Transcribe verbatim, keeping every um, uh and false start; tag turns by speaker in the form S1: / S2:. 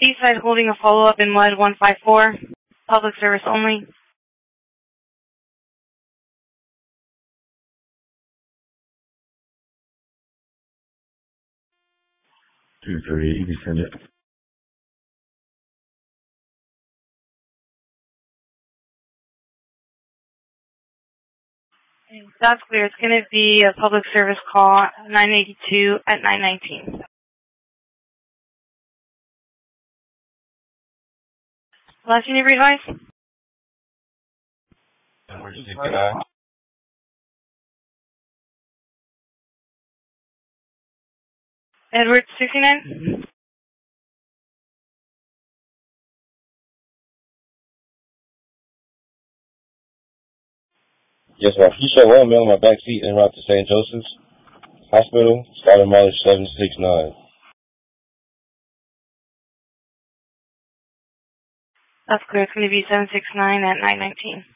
S1: Eastside holding a follow-up in Mud one five four, public service only.
S2: two three, you can send it.
S1: That's clear. It's going to be a public service call, nine eighty-two at nine nineteen. Last unit advice? Edward sixty-nine?
S3: Yes, ma'am. You show one male in my back seat en route to Saint Joseph's Hospital, starting mileage seven six nine.
S1: That's clear. It's going to be seven six nine at nine nineteen.